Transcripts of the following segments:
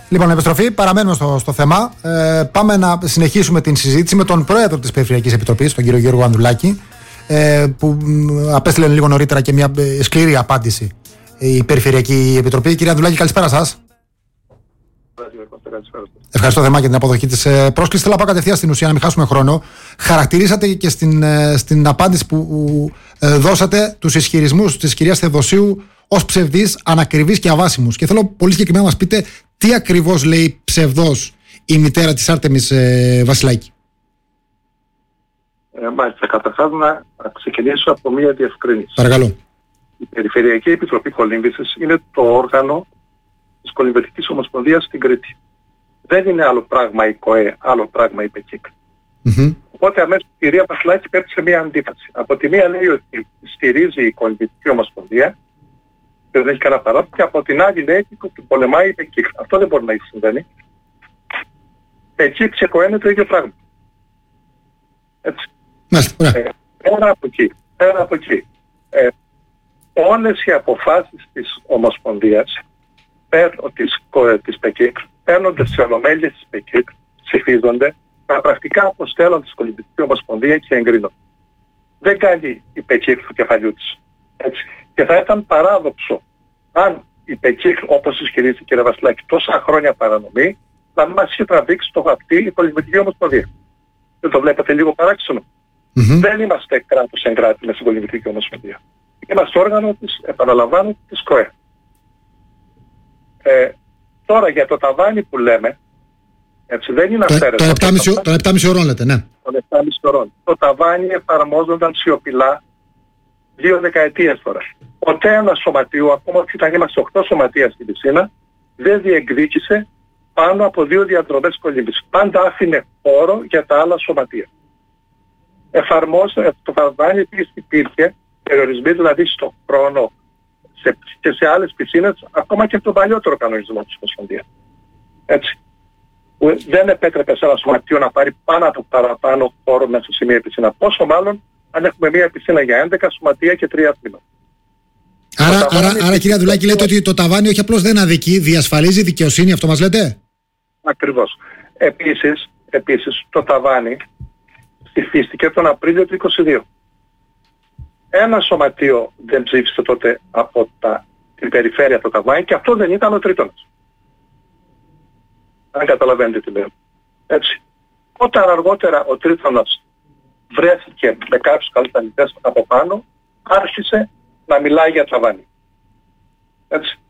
Λοιπόν, επιστροφή, παραμένουμε στο θέμα. Πάμε να συνεχίσουμε την συζήτηση με τον πρόεδρο της Περιφερειακής Επιτροπής, τον κύριο Γιώργο Ανδρουλάκη, που απέστειλε λίγο νωρίτερα και μια σκληρή απάντηση η Περιφερειακή Επιτροπή. Κύριε Ανδρουλάκη, καλησπέρα σας. Ευχαριστώ θερμά για την αποδοχή της πρόσκλησης. Θέλω να πάω κατευθείαν στην ουσία, να μην χάσουμε χρόνο. Χαρακτηρίσατε και στην απάντηση που δώσατε τους ισχυρισμούς της κυρίας Θεοδοσίου ως ψευδείς, ανακριβείς και αβάσιμους. Και θέλω πολύ συγκεκριμένα να μας πείτε τι ακριβώς λέει ψευδός η μητέρα της Άρτεμις Βασιλάκη. Μάλιστα, καταρχάς να ξεκινήσω από μία διευκρίνηση. Παρακαλώ. Η Περιφερειακή Επιτροπή Κολύμβησης είναι το όργανο της Κολυμβητικής Ομοσπονδίας στην Κρήτη. Δεν είναι άλλο πράγμα η ΚΟΕ, άλλο πράγμα η ΠΕΚΙΚ. Οπότε αμέσως η κυρία Βασιλάκη πέφτει σε μία αντίφαση. Από τη μία λέει ότι στηρίζει η Κολυμβητική Ομοσπονδία και δεν έχει κανένα παράδειγμα, και από την άλλη λέει ότι πολεμάει η ΠΕΚΙΚ. Αυτό δεν μπορεί να συμβαίνει. ΠΕΚΙΚ και ΚΟΕ είναι το ίδιο πράγμα. Έτσι. Πέρα από εκεί, όλες οι αποφάσεις της Ομοσπονδίας της ΠΕΚΙΚ παίρνονται στις ολομέλειες της ΠΕΚΙΚ, ψηφίζονται, τα πρακτικά αποστέλλονται στην Κολυμβητική Ομοσπονδία και εγκρίνονται. Δεν κάνει η ΠΕΚΙΚ του κεφαλιού της. Έτσι. Και θα ήταν παράδοξο αν η ΠΕΚΙΚ, όπως ισχυρίζει η κυρία Βασιλάκη, τόσα χρόνια παρανομή, να μην μας είχε τραβήξει το χαρτί η Κολυμβητική Ομοσπονδία. Δεν το βλέπετε λίγο παράξενο? Δεν είμαστε κράτος εγκράτημα στην Κολυμβητική Ομοσπονδία. Είμαστε όργανο της, επαναλαμβάνω, της ΚΟΕ. Τώρα για το ταβάνι που λέμε, έτσι δεν είναι αυθαίρετο. Των 7,5 ωρών λέτε, ναι. Των 7,5 ωρών. Το ταβάνι εφαρμόζονταν σιωπηλά 2 δεκαετίες τώρα. Ποτέ ένα σωματείο, ακόμα και όταν είμαστε 8 σωματεία στην πισίνα, δεν διεκδίκησε πάνω από 2 διαδρομές κολύμβησης. Πάντα άφηνε χώρο για τα άλλα σωματεία. Το ταβάνι επίσης υπήρχε, περιορισμοί δηλαδή στο χρόνο και σε άλλες πισίνες, ακόμα και τον παλιότερο κανονισμό της Ομοσπονδίας. Έτσι. Δεν επέτρεπε σε ένα σωματείο να πάρει πάνω από παραπάνω χώρο μέσα σε μια πισίνα. Πόσο μάλλον αν έχουμε μια πισίνα για 11 σωματεία και 3 τμήματα. Άρα κυρία Ανδρουλάκη, λέτε ότι το ταβάνι όχι απλώς δεν αδικεί, διασφαλίζει δικαιοσύνη, αυτό μας λέτε? Ακριβώς. Επίσης το ταβάνι ψηφίστηκε τον Απρίλιο του 2022. Ένα σωματείο δεν ψήφισε τότε από την περιφέρεια το ταβάνι και αυτό δεν ήταν ο Τρίτονας. Αν καταλαβαίνετε τι λέω. Έτσι. Όταν αργότερα ο Τρίτονας βρέθηκε με κάποιους καλλιτεχνητές από πάνω, άρχισε να μιλάει για ταβάνι. Έτσι.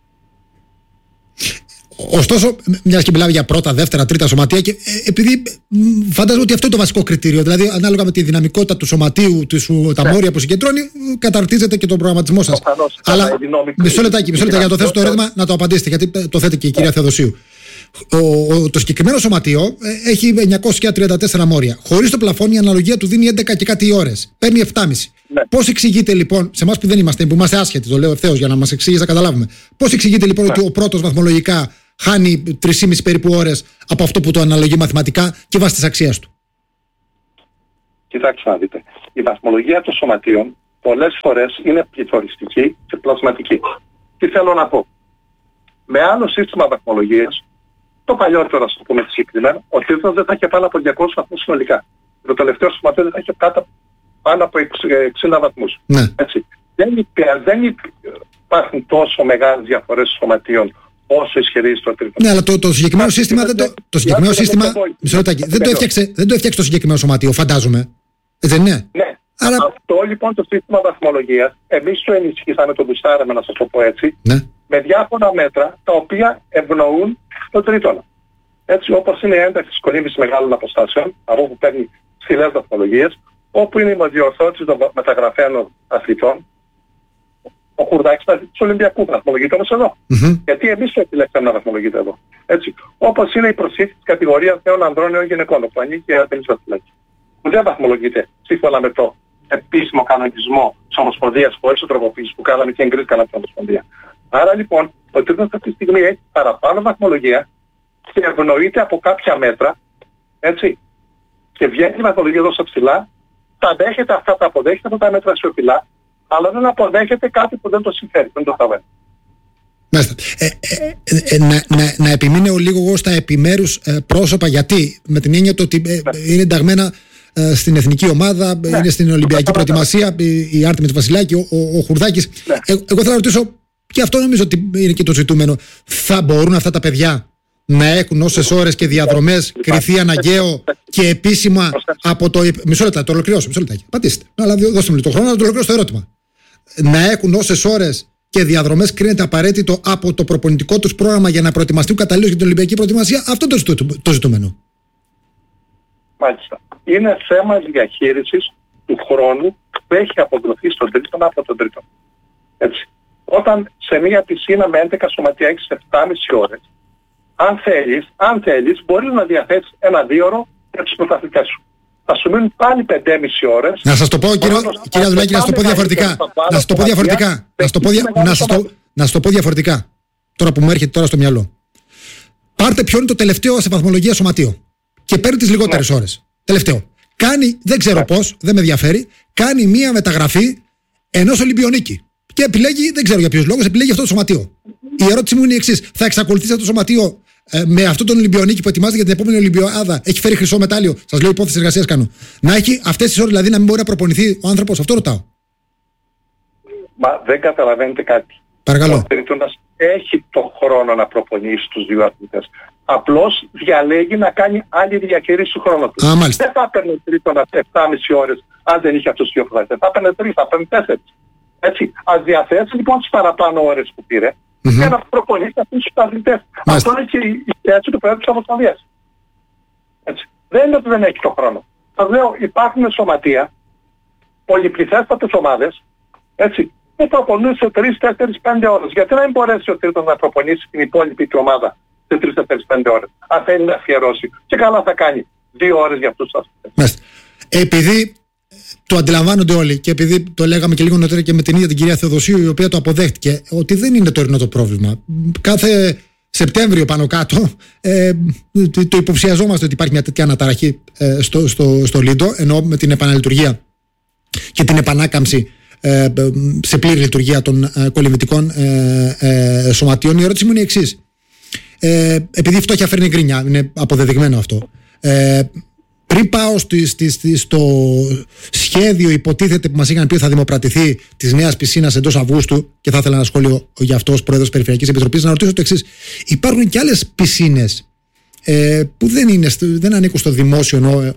Ωστόσο, μιας και μιλάμε για πρώτα, δεύτερα, τρίτα σωματεία, και επειδή φαντάζομαι ότι αυτό είναι το βασικό κριτήριο, δηλαδή ανάλογα με τη δυναμικότητα του σωματείου, τα μόρια που συγκεντρώνει, καταρτίζεται και τον προγραμματισμό σας. Αλλά μισό λεπτάκι για να το θέσω το ερώτημα, να το απαντήσετε, γιατί το θέτει και η κυρία Θεοδοσίου. Το συγκεκριμένο σωματείο έχει 934 μόρια. Χωρίς το πλαφόν η αναλογία του δίνει 11 και κάτι ώρες. Παίρνει 7,5. Ναι. Πώς εξηγείται λοιπόν, σε εμάς που δεν είμαστε, που είμαστε άσχετοι, το λέω ευθέως για να μας εξηγήσει να καταλάβουμε, πώς εξηγείται λοιπόν ότι ο πρώτος βαθμολογικά χάνει 3,5 περίπου ώρες από αυτό που το αναλογεί μαθηματικά και βάσει της αξίας του? Κοιτάξτε να δείτε. Η βαθμολογία των σωματείων πολλές φορές είναι πληθωριστική και πλασματική. Τι θέλω να πω? Με άλλο σύστημα βαθμολογίας, το παλιότερο, ας το πούμε συγκεκριμένα, ο τίτλος δεν θα είχε πάνω από 200 βαθμούς συνολικά. Το τελευταίο σωματείο δεν θα είχε πάνω από 60 βαθμούς. Ναι. Έτσι. Δεν υπάρχουν τόσο μεγάλες διαφορές σωματείων όσο ισχυρίζει το τρίτο. Ναι, αλλά το συγκεκριμένο σύστημα δεν το έφτιαξε το συγκεκριμένο σωματείο, φαντάζομαι. Δεν είναι? Ναι. Άρα... Αυτό λοιπόν το σύστημα βαθμολογίας, εμείς το ενισχύσαμε, το μπουστάραμε, να σας το πω έτσι, ναι, με διάφορα μέτρα τα οποία ευνοούν τον τρίτονα. Έτσι, όπως είναι η ένταξη της κολύμβησης μεγάλων αποστάσεων, από όπου παίρνει ψηλές βαθμολογίες, όπου είναι η διορθώτηση των μεταγραφένων αθλητών, ο Χουρδάκης του Ολυμπιακού βαθμολογείται όμως εδώ. Γιατί εμείς το επιλέξαμε να βαθμολογείται εδώ. Έτσι. Όπως είναι η προσθήκη της κατηγορίας νέων ανδρών νέων γυναικών, που ανήκει η Άρτεμις Βασιλάκη, που δεν βαθμολογείται σύμφωνα με το επίσημο κανονισμό της Ομοσπονδίας, χωρίς τροποποίηση που κάναμε και εγκρίθηκαν από την Ομοσπονδία. Άρα λοιπόν, ο τρίτος αυτή τη στιγμή έχει παραπάνω βαθμολογία και ευνοείται από κάποια μέτρα, έτσι, και βγαίνει η βαθμολογία εδώ στα ψηλά, τα δέχεται αυτά, τα αποδέχεται από τα μέτρα σιωπηλά, αλλά δεν αποδέχεται κάτι που δεν το συμφέρει, δεν το θαβαίνει. Να επιμείνω λίγο εγώ στα επιμέρους πρόσωπα, γιατί με την έννοια ότι είναι ενταγμένα στην εθνική ομάδα, είναι στην Ολυμπιακή προετοιμασία, η Άρτεμις Βασιλάκη, ο Χουρδάκης. Εγώ θέλω να ρωτήσω, και αυτό νομίζω ότι είναι και το ζητούμενο, θα μπορούν αυτά τα παιδιά να έχουν όσες ώρες και διαδρομές κριθεί αναγκαίο και επίσημα από το. Μισό λεπτά, το ολοκληρώσω. Μισό λεπτάκι. Πατήστε. Αλλά δώστε μου λίγο το χρόνο να το ολοκληρώσω το ερώτημα. Να έχουν όσες ώρες και διαδρομές κρίνεται απαραίτητο από το προπονητικό τους πρόγραμμα για να προετοιμαστούν καταλήλως για την Ολυμπιακή προετοιμασία. Αυτό το ζητούμενο. Μάλιστα. Είναι θέμα διαχείρισης του χρόνου που έχει αποδοθεί στον τρίτον από τον τρίτον. Έτσι. Όταν σε μια πισίνα με 11 σωματεία έχεις 7,5 ώρες, αν θέλεις, μπορείς να διαθέσεις ένα 2ωρο για τους πρωταθλητές σου. Θα σου μείνουν πάλι 5,5 ώρες. Να σας το πω, κύριε Αδουλάκη, να σας το πω διαφορετικά. Να σας το πω διαφορετικά. Τώρα που μου έρχεται τώρα στο μυαλό. Πάρτε ποιο είναι το τελευταίο σε βαθμολογία σωματείο. Και παίρνει τις λιγότερες ώρες. Τελευταίο. Κάνει, δεν ξέρω πώς, δεν με ενδιαφέρει, κάνει μία μεταγραφή ενός Ολυμπιονίκη. Και επιλέγει, δεν ξέρω για ποιους λόγους, επιλέγει αυτό το σωματείο. Η ερώτηση μου είναι η εξής. Θα εξακολουθήσει αυτό το σωματείο με αυτόν τον Ολυμπιονίκη που ετοιμάζεται για την επόμενη Ολυμπιάδα? Έχει φέρει χρυσό μετάλλιο. Σας λέω υπόθεση εργασίας κάνω. Να έχει αυτές τις ώρες, δηλαδή να μην μπορεί να προπονηθεί ο άνθρωπος? Αυτό ρωτάω. Μα δεν καταλαβαίνετε κάτι. Παρακαλώ. Ο τρίτονας έχει το χρόνο να προπονήσει τους δύο αθλητές. Απλώς διαλέγει να κάνει άλλη διαχείριση του χρόνου του. Δεν θα έπαιρνε τρίτονα 7,5 ώρες αν δεν είχε αυτούς τους δύο αθλητές. Θα έπαιρνε 3, θα έπαιρνε 4. Έτσι. Ας διαθέσει λοιπόν τις παραπάνω ώρες που πήρε για να προπονήσει αυτούς τους αθλητές. Αυτό είναι και η θέση του Προέδρου της Ομοσπονδίας. Δεν είναι ότι δεν έχει το χρόνο. Σας λέω, υπάρχουν σωματεία, πολυπληθέστατες ομάδες, έτσι, που προπονούν σε 3, 4, 5 ώρες. Γιατί να μην μπορέσει ο τρίτος να προπονήσει την υπόλοιπη του ομάδα σε 3, 4, 5 ώρες, αν θέλει να αφιερώσει? Και καλά θα κάνει 2 ώρες για αυτούς τους αθλητές. Επειδή το αντιλαμβάνονται όλοι και επειδή το λέγαμε και λίγο νωρίτερα και με την ίδια την κυρία Θεοδοσίου, η οποία το αποδέχτηκε, ότι δεν είναι τωρινό το πρόβλημα. Κάθε Σεπτέμβριο πάνω κάτω το υποψιαζόμαστε ότι υπάρχει μια τέτοια αναταραχή στο Λίντο, ενώ με την επαναλειτουργία και την επανάκαμψη σε πλήρη λειτουργία των κολυμβητικών σωματείων. Η ερώτηση μου είναι η εξής. Επειδή η φτώχεια φέρνει γκρίνια, είναι αποδεδειγμένο αυτό. Πριν πάω στο σχέδιο, υποτίθεται, που μας είχαν πει ότι θα δημοπρατηθεί, της νέας πισίνας εντός Αυγούστου, και θα ήθελα ένα σχόλιο για αυτό ως Πρόεδρος Περιφερειακής Επιτροπής, να ρωτήσω το εξής. Υπάρχουν και άλλες πισίνες που δεν ανήκουν στο δημόσιο,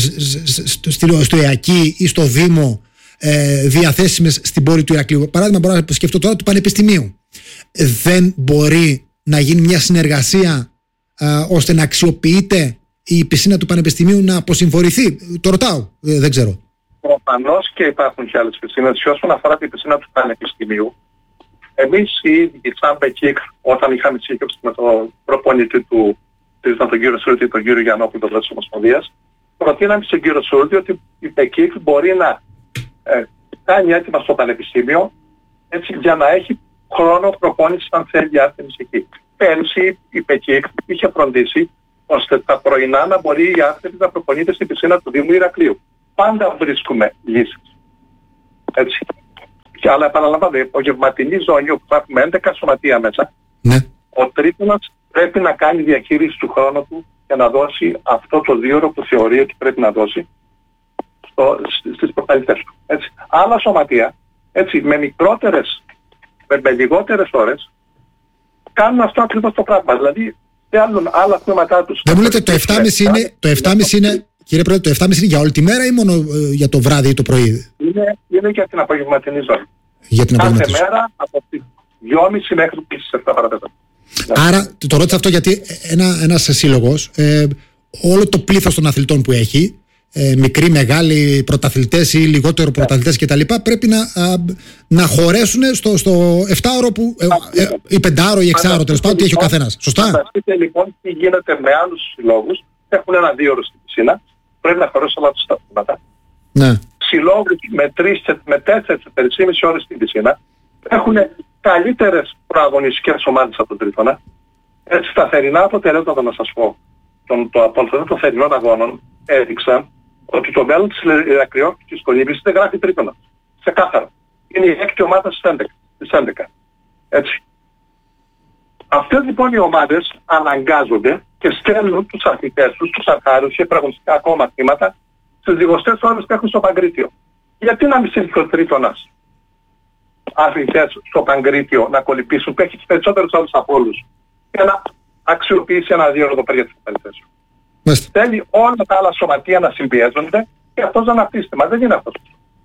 στο ΕΑΚΙ ή στο Δήμο, διαθέσιμες στην πόλη του Ηρακλείου? Παράδειγμα, μπορώ να σκεφτώ τώρα του Πανεπιστημίου. Δεν μπορεί να γίνει μια συνεργασία ώστε να αξιοποιείται η πισίνα του Πανεπιστημίου, να αποσυμφορηθεί? Το ρωτάω, δεν ξέρω. Προφανώς και υπάρχουν και άλλες πισίνες. Και όσον αφορά την πισίνα του Πανεπιστημίου, εμείς οι ίδιοι, σαν ΠΕΚΙΚ, όταν είχαμε σύγκριση με τον προπονητή του, τον κύριο Σούρτη, τον κύριο Γιαννόπουλο της Ομοσπονδίας, προτείναμε στον κύριο Σούρτη ότι η ΠΕΚΙΚ μπορεί να κάνει έτοιμα στο Πανεπιστήμιο, έτσι, για να έχει χρόνο προπόνησης αν θέλει η Άρτεμις εκεί. Πέρσι η ΠΕΚΙΚ είχε φροντίσει ώστε τα πρωινά να μπορεί η Άρτεμις να προπονείται στην πισίνα του Δήμου Ηρακλείου. Πάντα βρίσκουμε λύσεις. Έτσι. Αλλά επαναλαμβάνω, η απογευματινή ζώνη όπου θα έχουμε 11 σωματεία μέσα, ο τρίτονας πρέπει να κάνει διαχείριση του χρόνου του και να δώσει αυτό το 2ωρο που θεωρεί ότι πρέπει να δώσει στις προπονητές του. Έτσι. Άλλα σωματεία, έτσι, με λιγότερες ώρες, κάνουν αυτό ακριβώς το πράγμα. Δηλαδή, θέλουν άλλα τμήματά τους. Δεν μου λέτε το 7,5 είναι, κύριε Πρόεδρε, το 7,5 είναι για όλη τη μέρα ή μόνο για το βράδυ ή το πρωί? Είναι για την απογευματινή ζώνη. Για την κάθε μέρα από τις 2.30 μέχρι τις 7 παρατέταρτο. Άρα το ρώτησα αυτό γιατί ένας σύλλογος, όλο το πλήθος των αθλητών που έχει, μικροί, μεγάλοι, πρωταθλητές ή λιγότερο πρωταθλητές κτλ., πρέπει να χωρέσουν στο 7ωρο ή 5ωρο ή 6ωρο, τέλος πάντων, τι έχει ο καθένας. Σωστά. Θα δείτε λοιπόν τι γίνεται με άλλους συλλόγους. Έχουν ένα 2ωρο στην πισίνα, πρέπει να χωρέσουν όλα τους τα τμήματα. Ναι. Συλλόγους με 4-4,5 ώρες στην πισίνα έχουν καλύτερες προαγωνιστικές ομάδες από τον τρίτονα. Έτσι, τα θερινά αποτελέσματα, να σας πω, των θερινών αγώνων έδειξαν ότι το μέλλον της Ηρακλείου και της κολύμβησης δεν γράφει τρίτονα. Ξεκάθαρα. Είναι η έκτη ομάδα στις 11. Έτσι. Αυτές λοιπόν οι ομάδες αναγκάζονται και στέλνουν τους αθλητές τους, τους αρχάρους και πραγματικά ακόμα θύματα στις λιγοστές ώρες που έχουν στο Παγκρίτιο. Γιατί να μην στείλει ο τρίτονας αθλητές στο Παγκρίτιο να κολυμπήσουν, που έχει τους περισσότερους άλλους από όλους, για να αξιοποιήσει ένα δίωρο για τις αθλητές του. Θέλει όλα τα άλλα σωματεία να συμπιέζονται και αυτός να αναπτύσσεται. Μα δεν είναι αυτός.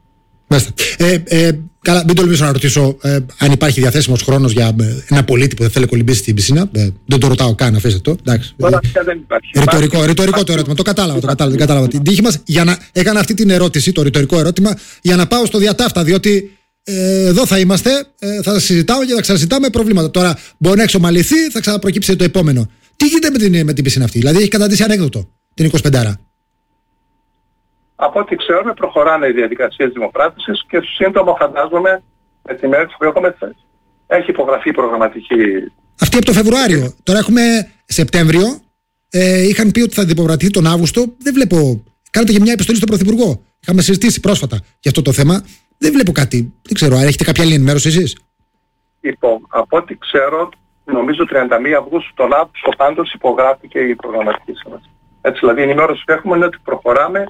Καλά, μην τολμήσω να ρωτήσω αν υπάρχει διαθέσιμος χρόνος για ένα πολίτη που δεν θέλει να κολυμπήσει στην πισίνα. Δεν το ρωτάω καν, αφήστε το. Δεν υπάρχει. Ρητορικό το ερώτημα. Το κατάλαβα την τύχη μας. Έκανα αυτή την ερώτηση, το ρητορικό ερώτημα, για να πάω στο διατάφτα. Διότι εδώ θα είμαστε, θα συζητάω και θα ξανασυζητάμε προβλήματα. Τώρα μπορεί να εξομαλυθεί, θα ξαναπροκύψει το επόμενο. Τι γίνεται με την πισίνα αυτή? Δηλαδή έχει καταντήσει ανέκδοτο την 25άρα. Από ό,τι ξέρουμε προχωράνε οι διαδικασίες δημοπράτησης και σύντομα φαντάζομαι με τη μέρα που έχουμε έχει υπογραφεί η προγραμματική. Αυτή από το Φεβρουάριο. Τώρα έχουμε Σεπτέμβριο. Είχαν πει ότι θα διπογραφεί τον Αύγουστο. Δεν βλέπω. Κάνετε και μια επιστολή στον Πρωθυπουργό. Είχαμε συζητήσει πρόσφατα για αυτό το θέμα. Δεν βλέπω κάτι. Δεν ξέρω αν έχετε κάποια άλλη ενημέρωση εσείς. Λοιπόν, από ό,τι ξέρω, νομίζω 31 Αυγούστου τον Αύγουστο πάντως υπογράφηκε η προγραμματική σύμβαση. Έτσι, δηλαδή η ενημέρωση που έχουμε είναι ότι προχωράμε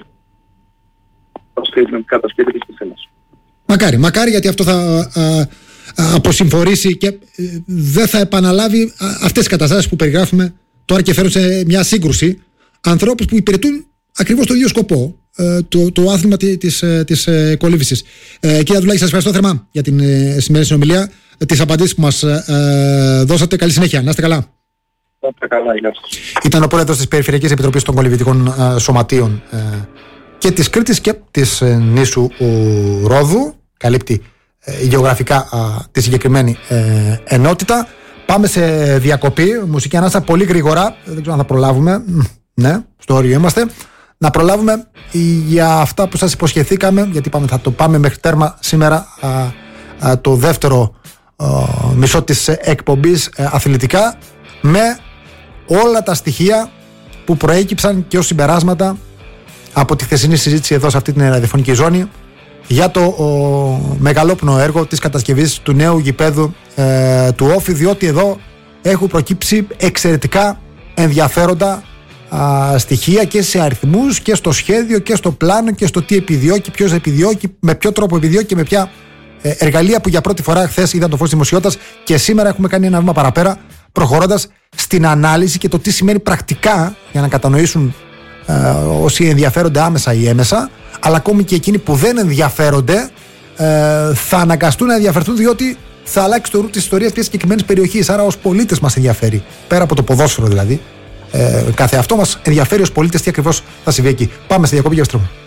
στην κατασκευή της πισίνας. Μακάρι, γιατί αυτό θα αποσυμφορήσει και δεν θα επαναλάβει αυτές τις καταστάσεις που περιγράφουμε τώρα και φέρουν σε μια σύγκρουση ανθρώπους που υπηρετούν ακριβώς το ίδιο σκοπό, το άθλημα της κολύμβησης. Κύριε Αδουλάκη, σας ευχαριστώ θερμά για την σημερινή συνομιλία, τις απαντήσεις που μας δώσατε. Καλή συνέχεια. Να είστε καλά. Ήταν ο πρόεδρος της Περιφερειακής Επιτροπής των Κολυμβητικών Σωματείων και της Κρήτης και της νήσου Ρόδου. Καλύπτει γεωγραφικά τη συγκεκριμένη ενότητα. Πάμε σε διακοπή. Μουσική ανάσα πολύ γρήγορα. Δεν ξέρω αν θα προλάβουμε. Ναι, στο όριο είμαστε. Να προλάβουμε για αυτά που σας υποσχεθήκαμε, γιατί θα το πάμε μέχρι τέρμα σήμερα το δεύτερο μισό της εκπομπής αθλητικά, με όλα τα στοιχεία που προέκυψαν και ως συμπεράσματα από τη χθεσινή συζήτηση εδώ σε αυτή την ραδιοφωνική ζώνη για το μεγαλόπνοο έργο της κατασκευής του νέου γηπέδου του Όφη, διότι εδώ έχουν προκύψει εξαιρετικά ενδιαφέροντα στοιχεία και σε αριθμούς και στο σχέδιο και στο πλάνο και στο τι επιδιώκει, ποιος επιδιώκει, με ποιο τρόπο επιδιώκει και με ποια εργαλεία, που για πρώτη φορά χθες είδαν το φως δημοσιότητας και σήμερα έχουμε κάνει ένα βήμα παραπέρα, προχωρώντας στην ανάλυση και το τι σημαίνει πρακτικά, για να κατανοήσουν όσοι ενδιαφέρονται άμεσα ή έμεσα, αλλά ακόμη και εκείνοι που δεν ενδιαφέρονται θα αναγκαστούν να ενδιαφερθούν, διότι θα αλλάξει το ρου της ιστορίας μιας συγκεκριμένης περιοχής. Άρα ως πολίτες μας ενδιαφέρει, πέρα από το ποδόσφαιρο δηλαδή, κάθε αυτό μας ενδιαφέρει ως πολίτες τι ακριβώς θα συμβεί εκεί. Πάμε στη διακοπή και επιστρέφουμε.